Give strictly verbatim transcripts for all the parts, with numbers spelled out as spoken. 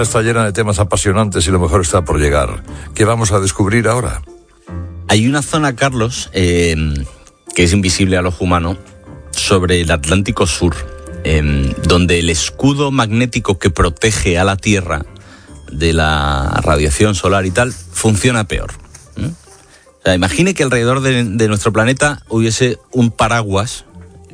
mañana está llena de temas apasionantes y lo mejor está por llegar. ¿Qué vamos a descubrir ahora? Hay una zona, Carlos, eh, que es invisible a los humanos, sobre el Atlántico Sur, eh, donde el escudo magnético que protege a la Tierra de la radiación solar y tal, funciona peor. ¿Mm? O sea, imagine que alrededor de, de nuestro planeta hubiese un paraguas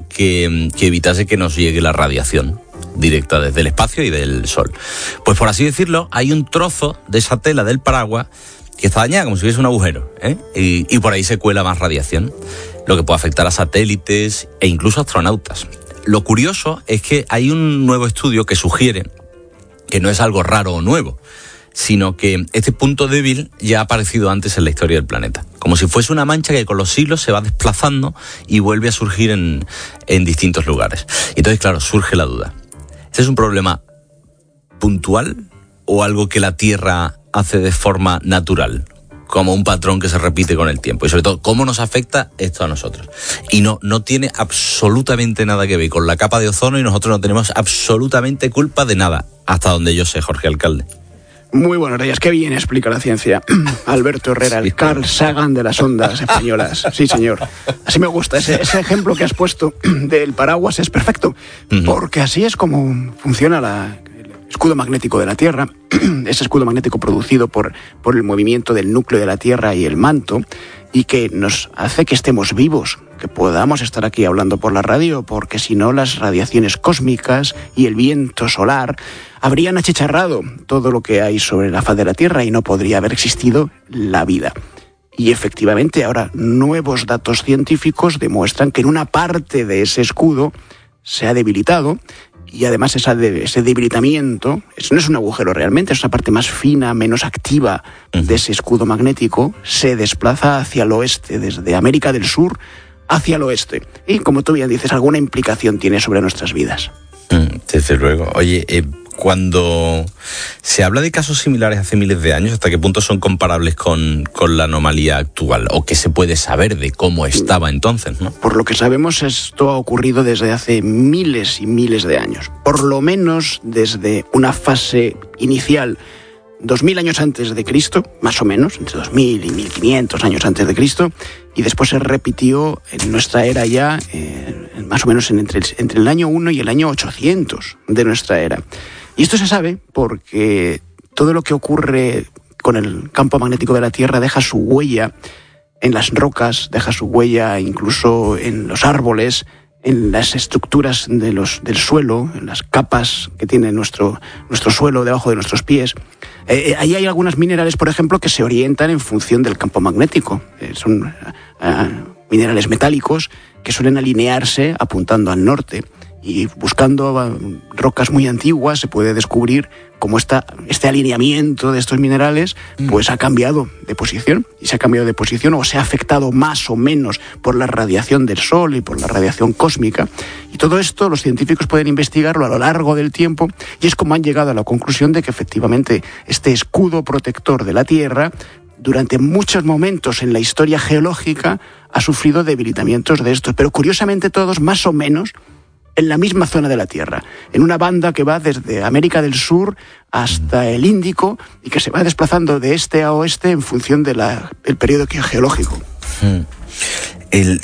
que, que evitase que nos llegue la radiación directa desde el espacio y del Sol. Pues por así decirlo, hay un trozo de esa tela del paraguas que está dañada, como si hubiese un agujero, ¿eh? y, y por ahí se cuela más radiación, lo que puede afectar a satélites e incluso a astronautas. Lo curioso es que hay un nuevo estudio que sugiere que no es algo raro o nuevo, sino que este punto débil ya ha aparecido antes en la historia del planeta, como si fuese una mancha que con los siglos se va desplazando y vuelve a surgir en, en distintos lugares. Y entonces, claro, surge la duda. ¿Este es un problema puntual o algo que la Tierra hace de forma natural, como un patrón que se repite con el tiempo? Y sobre todo, ¿cómo nos afecta esto a nosotros? Y no, no tiene absolutamente nada que ver con la capa de ozono y nosotros no tenemos absolutamente culpa de nada, hasta donde yo sé, Jorge Alcalde. Muy buenos días, qué bien explica la ciencia. Alberto Herrera, el Carl Sagan de las ondas españolas. Sí, señor. Así me gusta, ese, ese ejemplo que has puesto del paraguas es perfecto, uh-huh. porque así es como funciona la, el escudo magnético de la Tierra, ese escudo magnético producido por, por el movimiento del núcleo de la Tierra y el manto, y que nos hace que estemos vivos, que podamos estar aquí hablando por la radio, porque si no las radiaciones cósmicas y el viento solar habrían achicharrado todo lo que hay sobre la faz de la Tierra y no podría haber existido la vida. Y efectivamente ahora nuevos datos científicos demuestran que en una parte de ese escudo se ha debilitado. Y además esa de, ese debilitamiento, eso no es un agujero realmente, es una parte más fina, menos activa de ese escudo magnético, se desplaza hacia el oeste, desde América del Sur hacia el oeste. Y como tú bien dices, alguna implicación tiene sobre nuestras vidas. Desde luego. Oye, eh, cuando se habla de casos similares hace miles de años, ¿hasta qué punto son comparables con, con la anomalía actual? ¿O qué se puede saber de cómo estaba entonces, ¿no? Por lo que sabemos, esto ha ocurrido desde hace miles y miles de años. Por lo menos desde una fase inicial, dos mil años antes de Cristo, más o menos, entre dos mil y mil quinientos años antes de Cristo, y después se repitió en nuestra era ya, eh, más o menos en entre, entre el año uno y el año ochocientos de nuestra era. Y esto se sabe porque todo lo que ocurre con el campo magnético de la Tierra deja su huella en las rocas, deja su huella incluso en los árboles, en las estructuras de los, del suelo, en las capas que tiene nuestro, nuestro suelo debajo de nuestros pies. Eh, ahí hay algunos minerales, por ejemplo, que se orientan en función del campo magnético. Eh, son uh, minerales metálicos que suelen alinearse apuntando al norte. Y buscando rocas muy antiguas se puede descubrir cómo esta, este alineamiento de estos minerales pues ha cambiado de posición. Y se ha cambiado de posición o se ha afectado más o menos por la radiación del Sol y por la radiación cósmica. Y todo esto los científicos pueden investigarlo a lo largo del tiempo y es como han llegado a la conclusión de que efectivamente este escudo protector de la Tierra durante muchos momentos en la historia geológica ha sufrido debilitamientos de estos, pero curiosamente todos más o menos en la misma zona de la Tierra, en una banda que va desde América del Sur hasta el Índico y que se va desplazando de este a oeste en función del periodo geológico. Hmm. El,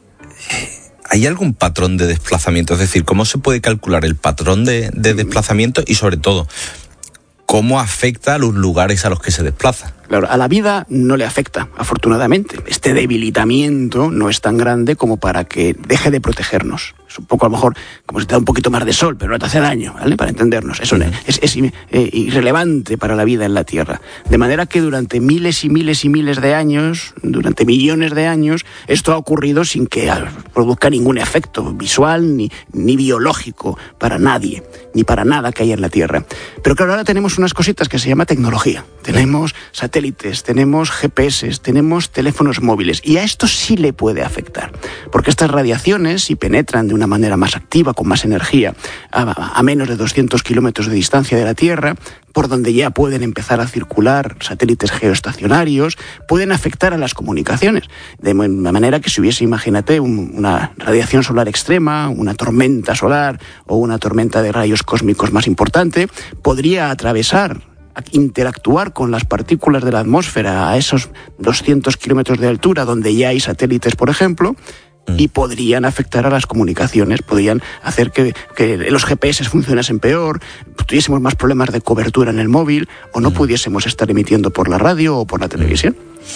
¿Hay algún patrón de desplazamiento? Es decir, ¿cómo se puede calcular el patrón de, de desplazamiento y, sobre todo, cómo afecta a los lugares a los que se desplaza? Claro, a la vida no le afecta, afortunadamente. Este debilitamiento no es tan grande como para que deje de protegernos. Es un poco, a lo mejor, como si te da un poquito más de sol, pero no te hace daño, ¿vale? Para entendernos. Eso uh-huh. es, es eh, irrelevante para la vida en la Tierra. De manera que durante miles y miles y miles de años, durante millones de años, esto ha ocurrido sin que produzca ningún efecto visual ni, ni biológico para nadie, ni para nada que haya en la Tierra. Pero claro, ahora tenemos unas cositas que se llama tecnología. Tenemos satélites satélites, tenemos G P S, tenemos teléfonos móviles, y a esto sí le puede afectar, porque estas radiaciones, si penetran de una manera más activa, con más energía, a, a menos de doscientos kilómetros de distancia de la Tierra, por donde ya pueden empezar a circular satélites geoestacionarios, pueden afectar a las comunicaciones. De manera que si hubiese, imagínate, un, una radiación solar extrema, una tormenta solar o una tormenta de rayos cósmicos más importante, podría atravesar, interactuar con las partículas de la atmósfera a esos doscientos kilómetros de altura, donde ya hay satélites, por ejemplo, y podrían afectar a las comunicaciones, podrían hacer que, que los G P S funcionasen peor, tuviésemos más problemas de cobertura en el móvil, o no pudiésemos estar emitiendo por la radio o por la televisión.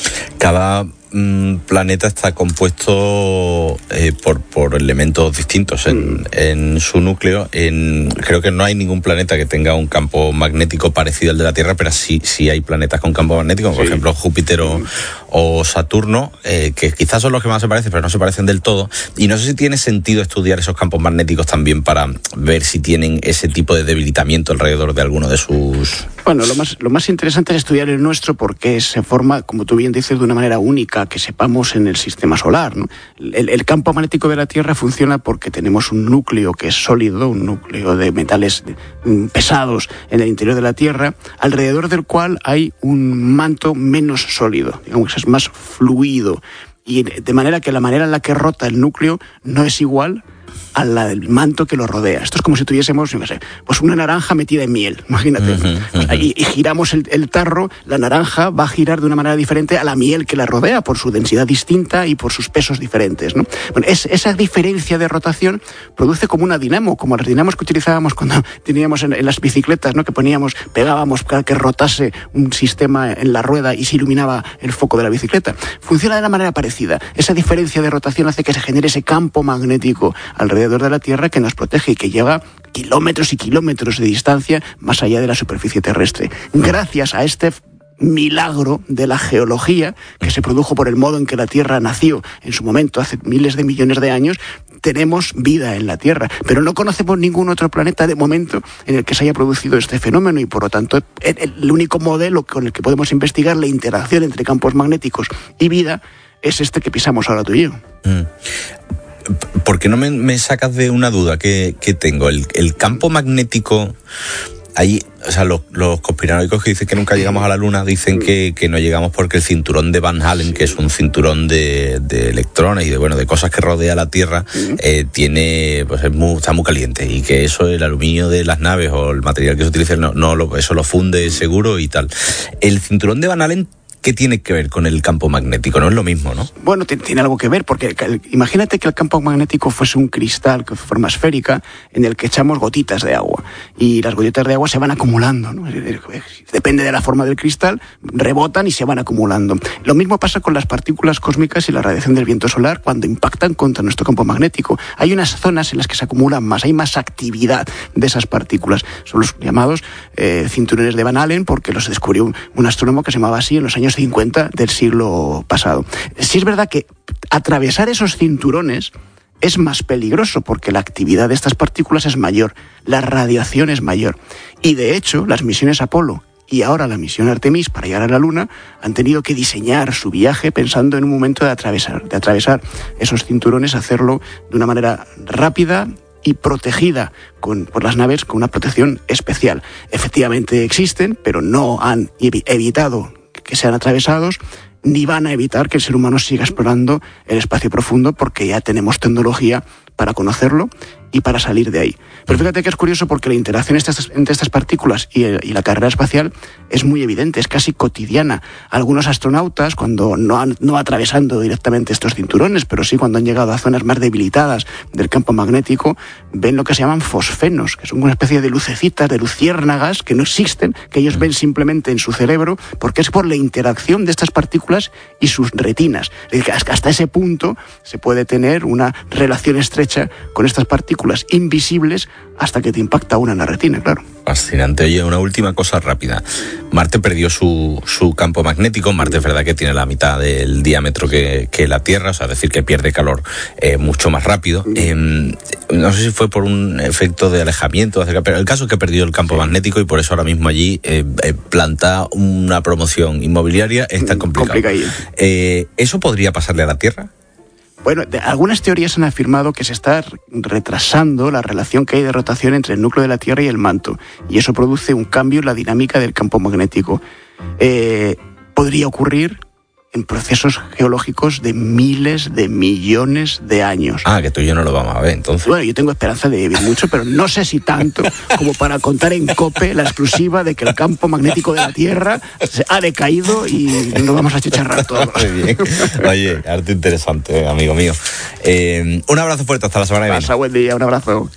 Cada mm, planeta está compuesto eh, por, por elementos distintos en, mm. en su núcleo. En, creo que no hay ningún planeta que tenga un campo magnético parecido al de la Tierra, pero sí, sí hay planetas con campo magnético, como sí. por ejemplo Júpiter o, o Saturno, eh, que quizás son los que más se parecen, pero no se parecen del todo. Y no sé si tiene sentido estudiar esos campos magnéticos también para ver si tienen ese tipo de debilitamiento alrededor de alguno de sus... Bueno, lo más, lo más interesante es estudiar el nuestro, porque se forma, como tú bien dices, de una manera única, que sepamos en el sistema solar, ¿no? El, el campo magnético de la Tierra funciona porque tenemos un núcleo que es sólido, un núcleo de metales pesados en el interior de la Tierra, alrededor del cual hay un manto menos sólido, digamos que es más fluido, y de manera que la manera en la que rota el núcleo no es igual a la del manto que lo rodea. Esto es como si tuviésemos, no sé, pues una naranja metida en miel, imagínate. Uh-huh, uh-huh. Y, y giramos el, el tarro, la naranja va a girar de una manera diferente a la miel que la rodea, por su densidad distinta y por sus pesos diferentes, ¿no? Bueno, es, esa diferencia de rotación produce como una dinamo, como las dinamos que utilizábamos cuando teníamos en, en las bicicletas, ¿no? Que poníamos, pegábamos para que rotase un sistema en la rueda y se iluminaba el foco de la bicicleta. Funciona de la manera parecida. Esa diferencia de rotación hace que se genere ese campo magnético alrededor de la Tierra que nos protege y que lleva kilómetros y kilómetros de distancia más allá de la superficie terrestre. Gracias a este milagro de la geología que se produjo por el modo en que la Tierra nació en su momento, hace miles de millones de años, tenemos vida en la Tierra, pero no conocemos ningún otro planeta de momento en el que se haya producido este fenómeno, y por lo tanto el, el único modelo con el que podemos investigar la interacción entre campos magnéticos y vida es este que pisamos ahora tú y yo. Mm. ¿Por qué no me, me sacas de una duda que, que tengo? El, el campo magnético, ahí, o sea, los, los conspiranoicos que dicen que nunca llegamos a la Luna dicen que, que no llegamos porque el cinturón de Van Allen, que es un cinturón de, de electrones y de bueno de cosas que rodea la Tierra, eh, tiene, pues es muy, está muy caliente, y que eso, el aluminio de las naves o el material que se utiliza, no, no lo, eso lo funde seguro y tal. El cinturón de Van Allen, ¿qué tiene que ver con el campo magnético? No es lo mismo, ¿no? Bueno, tiene algo que ver, porque imagínate que el campo magnético fuese un cristal de forma esférica en el que echamos gotitas de agua, y las gotitas de agua se van acumulando, ¿no? Depende de la forma del cristal, rebotan y se van acumulando. Lo mismo pasa con las partículas cósmicas y la radiación del viento solar cuando impactan contra nuestro campo magnético. Hay unas zonas en las que se acumulan más, hay más actividad de esas partículas. Son los llamados eh, cinturones de Van Allen, porque los descubrió un, un astrónomo que se llamaba así en los años cincuenta del siglo pasado. Sí es verdad que atravesar esos cinturones es más peligroso porque la actividad de estas partículas es mayor, la radiación es mayor. Y de hecho, las misiones Apolo y ahora la misión Artemis para llegar a la Luna han tenido que diseñar su viaje pensando en un momento de atravesar, de atravesar esos cinturones, hacerlo de una manera rápida y protegida con, por las naves con una protección especial. Efectivamente existen, pero no han evi- evitado que sean atravesados, ni van a evitar que el ser humano siga explorando el espacio profundo, porque ya tenemos tecnología para conocerlo y para salir de ahí. Pero fíjate que es curioso, porque la interacción entre estas, entre estas partículas y, y la carrera espacial es muy evidente, es casi cotidiana. Algunos astronautas, cuando no, han, no atravesando directamente estos cinturones, pero sí cuando han llegado a zonas más debilitadas del campo magnético, ven lo que se llaman fosfenos, que son una especie de lucecitas, de luciérnagas que no existen, que ellos ven simplemente en su cerebro, porque es por la interacción de estas partículas y sus retinas. Es decir, hasta ese punto se puede tener una relación estrecha con estas partículas partículas invisibles hasta que te impacta una en la retina, claro. Fascinante. Oye, una última cosa rápida. Marte perdió su, su campo magnético. Marte es verdad que tiene la mitad del diámetro que, que la Tierra, o sea, es decir, que pierde calor eh, mucho más rápido. Eh, no sé si fue por un efecto de alejamiento, pero el caso es que perdió el campo sí. magnético y por eso ahora mismo allí eh, eh, planta una promoción inmobiliaria es tan complicado. Eh, ¿Eso podría pasarle a la Tierra? Bueno, algunas teorías han afirmado que se está retrasando la relación que hay de rotación entre el núcleo de la Tierra y el manto, y eso produce un cambio en la dinámica del campo magnético. Eh, podría ocurrir en procesos geológicos de miles de millones de años. Ah, que tú y yo no lo vamos a ver, entonces. Bueno, yo tengo esperanza de vivir mucho, pero no sé si tanto como para contar en COPE la exclusiva de que el campo magnético de la Tierra ha decaído y nos vamos a chicharrar todos. Muy bien. Oye, arte interesante, amigo mío. Eh, un abrazo fuerte, hasta la semana que viene. Pasa buen día, un abrazo.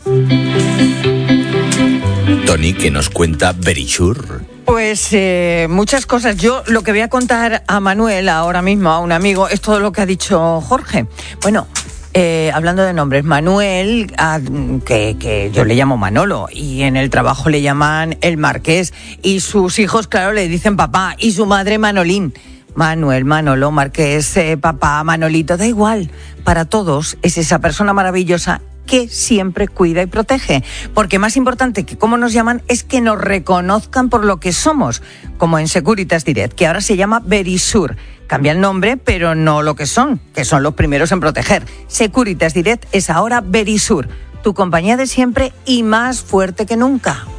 Tony, ¿qué nos cuenta Verisur? Pues eh, muchas cosas. Yo lo que voy a contar a Manuel ahora mismo, a un amigo, es todo lo que ha dicho Jorge. Bueno, eh, hablando de nombres, Manuel, a, que, que yo le llamo Manolo, y en el trabajo le llaman el Marqués, y sus hijos, claro, le dicen papá, y su madre Manolín. Manuel, Manolo, Marqués, eh, papá, Manolito, da igual. Para todos es esa persona maravillosa que siempre cuida y protege, porque más importante que cómo nos llaman es que nos reconozcan por lo que somos, como en Securitas Direct, que ahora se llama Verisur. Cambia el nombre, pero no lo que son, que son los primeros en proteger. Securitas Direct es ahora Verisur, tu compañía de siempre y más fuerte que nunca.